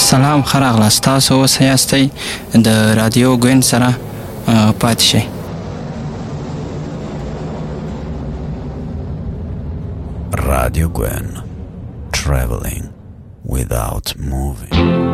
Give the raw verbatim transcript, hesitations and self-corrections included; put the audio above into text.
سلام ښه راغلاست. تاسو اوس یاستئ د رادیو ګوین سره پاتې شئ. Radio Gwen, traveling without moving.